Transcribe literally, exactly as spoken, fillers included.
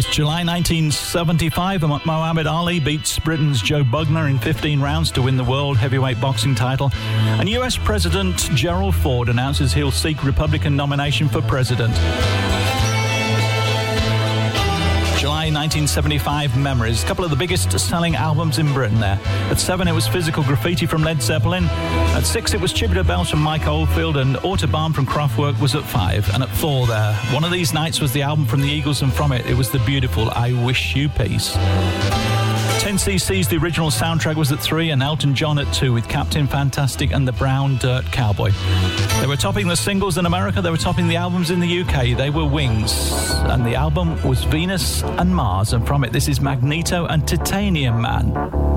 It's July nineteen seventy-five, and Muhammad Ali beats Britain's Joe Bugner in fifteen rounds to win the World Heavyweight Boxing title. And U S President Gerald Ford announces he'll seek Republican nomination for president. July nineteen seventy-five, Memories. A couple of the biggest selling albums in Britain there. At seven, it was Physical Graffiti from Led Zeppelin. At six, it was Tubular Bells from Mike Oldfield, and Autobahn from Kraftwerk was at five. And at four there, One of These Nights was the album from the Eagles, and from it, it was the beautiful I Wish You Peace. ten C C's The Original Soundtrack was at three, and Elton John at two with Captain Fantastic and the Brown Dirt Cowboy. They were topping the singles in America, they were topping the albums in the U K. They were Wings, and the album was Venus and Mars, and from it, this is Magneto and Titanium Man.